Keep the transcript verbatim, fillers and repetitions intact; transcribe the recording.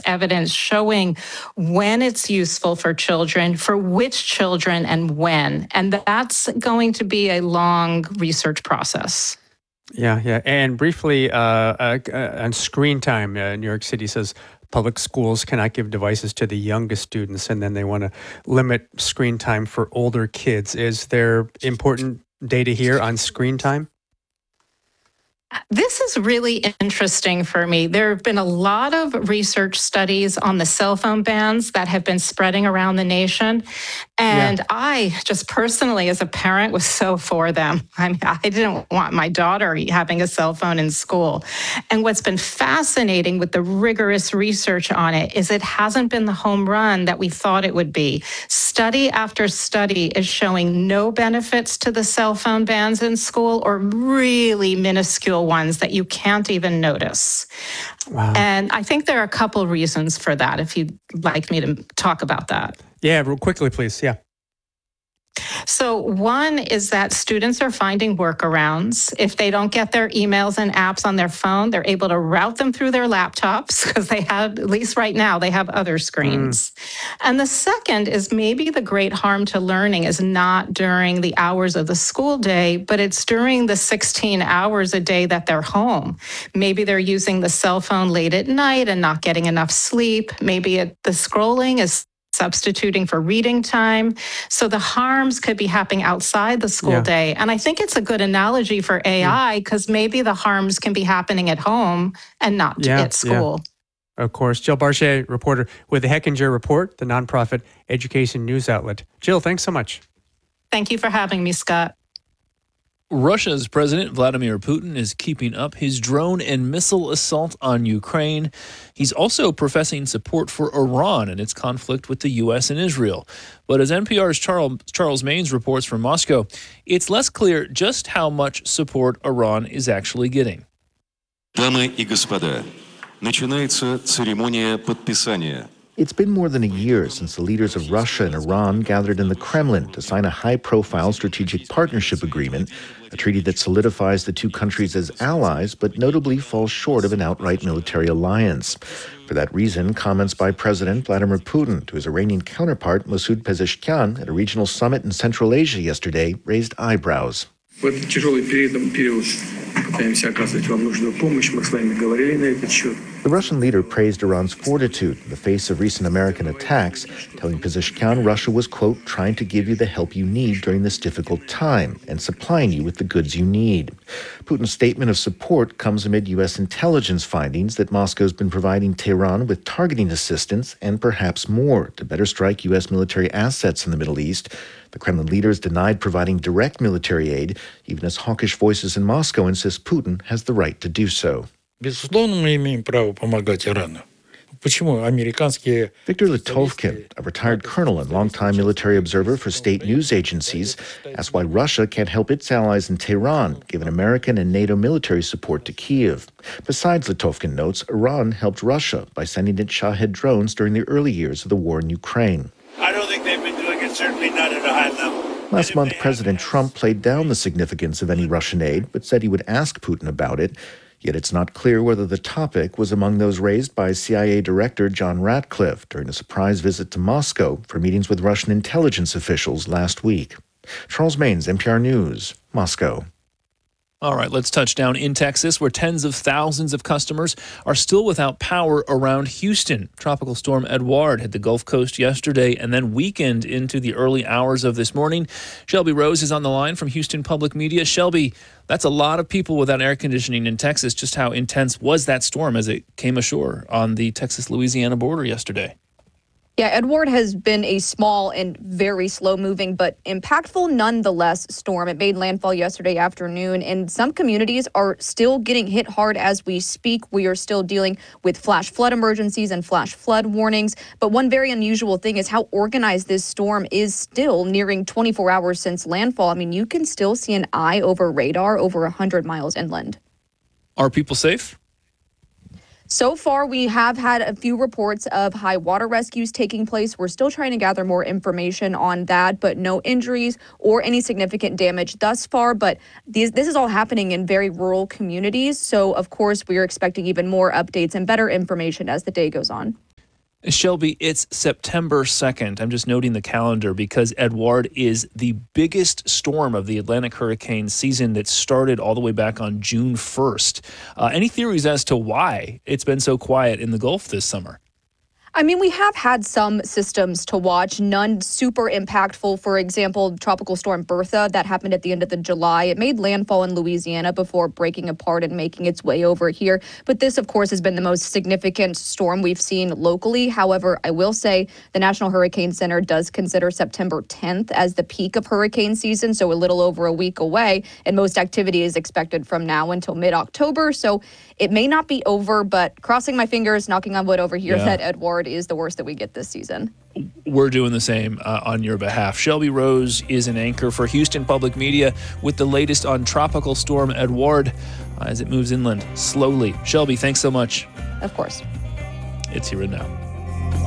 evidence showing when it's useful for children, for which children, and when. And that's going to be a long research process. Yeah, yeah. And briefly, uh, uh, on screen time, uh, New York City says public schools cannot give devices to the youngest students, and then they want to limit screen time for older kids. Is there important data here on screen time? This is really interesting for me. There have been a lot of research studies on the cell phone bans that have been spreading around the nation. And yeah. I just personally, as a parent, was so for them. I mean, I didn't want my daughter having a cell phone in school. And what's been fascinating with the rigorous research on it is it hasn't been the home run that we thought it would be. Study after study is showing no benefits to the cell phone bans in school, or really minuscule ones that you can't even notice. Wow. And I think there are a couple reasons for that, if you'd like me to talk about that. Yeah, real quickly, please. Yeah. So one is that students are finding workarounds. If they don't get their emails and apps on their phone, they're able to route them through their laptops, because they have, at least right now, they have other screens. Mm. And the second is maybe the great harm to learning is not during the hours of the school day, but it's during the sixteen hours a day that they're home. Maybe they're using the cell phone late at night and not getting enough sleep. Maybe it, the scrolling is substituting for reading time. So the harms could be happening outside the school yeah. day. And I think it's a good analogy for A I, because maybe the harms can be happening at home and not yeah, at school. Yeah. Of course. Jill Barchet, reporter with the Hechinger Report, the nonprofit education news outlet. Jill, thanks so much. Thank you for having me, Scott. Russia's President Vladimir Putin is keeping up his drone and missile assault on Ukraine. He's also professing support for Iran in its conflict with the U S and Israel. But as N P R's Charles, Charles Maynes reports from Moscow, it's less clear just how much support Iran is actually getting. Дамы и господа, начинается церемония подписания. It's been more than a year since the leaders of Russia and Iran gathered in the Kremlin to sign a high-profile strategic partnership agreement, a treaty that solidifies the two countries as allies, but notably falls short of an outright military alliance. For that reason, comments by President Vladimir Putin to his Iranian counterpart Masoud Pezeshkian at a regional summit in Central Asia yesterday raised eyebrows. В этот тяжелый период пытаемся оказывать вам нужную помощь. Мы с вами говорили на этот счет. The Russian leader praised Iran's fortitude in the face of recent American attacks, telling Pezeshkian Russia was, quote, trying to give you the help you need during this difficult time and supplying you with the goods you need. Putin's statement of support comes amid U S intelligence findings that Moscow's been providing Tehran with targeting assistance and perhaps more to better strike U S military assets in the Middle East. The Kremlin leaders denied providing direct military aid, even as hawkish voices in Moscow insist Putin has the right to do so. Безусловно, мы имеем право помогать Ирану. Почему американские... Viktor Litovkin, a retired colonel and longtime military observer for state news agencies, asked why Russia can't help its allies in Tehran, given American and NATO military support to Kyiv. Besides, Litovkin notes, Iran helped Russia by sending it Shahed drones during the early years of the war in Ukraine. I don't think they've been doing it, certainly not at a high level. Last month, President Trump played down the significance of any Russian aid, but said he would ask Putin about it. Yet it's not clear whether the topic was among those raised by C I A Director John Ratcliffe during a surprise visit to Moscow for meetings with Russian intelligence officials last week. Charles Maynes, N P R News, Moscow. All right, let's touch down in Texas, where tens of thousands of customers are still without power around Houston. Tropical storm Edouard hit the Gulf Coast yesterday and then weakened into the early hours of this morning. Shelby Rose is on the line from Houston Public Media. Shelby, that's a lot of people without air conditioning in Texas. Just how intense was that storm as it came ashore on the Texas-Louisiana border yesterday? Yeah, Edouard has been a small and very slow-moving but impactful nonetheless storm. It made landfall yesterday afternoon, and some communities are still getting hit hard as we speak. We are still dealing with flash flood emergencies and flash flood warnings. But one very unusual thing is how organized this storm is still, nearing twenty-four hours since landfall. I mean, you can still see an eye over radar over one hundred miles inland. Are people safe? So far, we have had a few reports of high water rescues taking place. We're still trying to gather more information on that, but no injuries or any significant damage thus far. But these, this is all happening in very rural communities. So, of course, we are expecting even more updates and better information as the day goes on. Shelby, it's September second. I'm just noting the calendar because Edouard is the biggest storm of the Atlantic hurricane season that started all the way back on June first. Uh, any theories as to why it's been so quiet in the Gulf this summer? I mean, we have had some systems to watch, none super impactful. For example, Tropical Storm Bertha, that happened at the end of the July. It made landfall in Louisiana before breaking apart and making its way over here. But this, of course, has been the most significant storm we've seen locally. However, I will say the National Hurricane Center does consider September tenth as the peak of hurricane season, so a little over a week away. And most activity is expected from now until mid-October. So it may not be over, but crossing my fingers, knocking on wood over here, Yeah. that Edouard is the worst that we get this season. We're doing the same uh, on your behalf. Shelby Rose is an anchor for Houston Public Media with the latest on Tropical Storm Edouard uh, as it moves inland slowly. Shelby, thanks so much. Of course. It's here and now.